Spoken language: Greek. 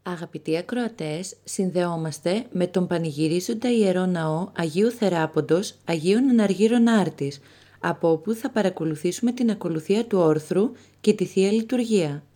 Αγαπητοί ακροατές, συνδεόμαστε με τον πανηγυρίζοντα Ιερό Ναό Αγίου Θεράποντος Αγίων Αναργύρων Άρτης, από όπου θα παρακολουθήσουμε την ακολουθία του όρθρου και τη Θεία Λειτουργία.